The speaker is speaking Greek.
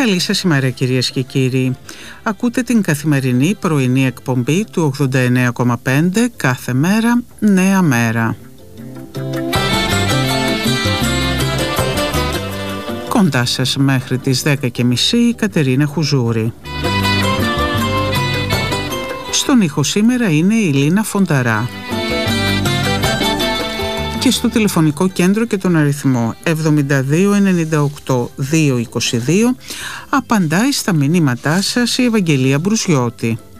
Καλή σας ημέρα κυρίες και κύριοι. Ακούτε την καθημερινή πρωινή εκπομπή του 89,5 κάθε μέρα, νέα μέρα. Κοντά σας μέχρι τις 10:30 η Κατερίνα Χουζούρη. Στον ήχο σήμερα είναι η Λίνα Φονταρά. Και στο τηλεφωνικό κέντρο και τον αριθμό 72 98 222 απαντάει στα μηνύματά σας η Ευαγγελία Μπρουσιώτη.